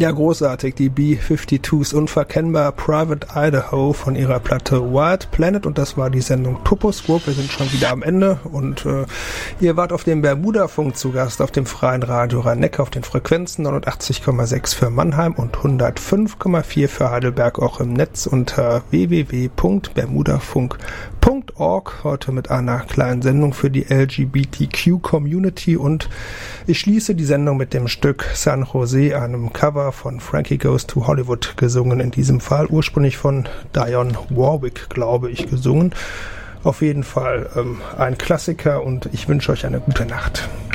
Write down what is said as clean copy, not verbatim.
Ja, großartig, die B-52s, unverkennbar Private Idaho von ihrer Platte Wild Planet, und das war die Sendung Toposcope. Wir sind schon wieder am Ende und ihr wart auf dem Bermuda-Funk zu Gast, auf dem freien Radio Rhein-Neckar auf den Frequenzen 89,6 für Mannheim und 105,4 für Heidelberg, auch im Netz unter www.bermudafunk.org. Heute mit einer kleinen Sendung für die LGBTQ-Community, und ich schließe die Sendung mit dem Stück San Jose, einem Cover von Frankie Goes to Hollywood, gesungen, in diesem Fall ursprünglich von Dionne Warwick, glaube ich, gesungen. Auf jeden Fall ein Klassiker, und ich wünsche euch eine gute Nacht.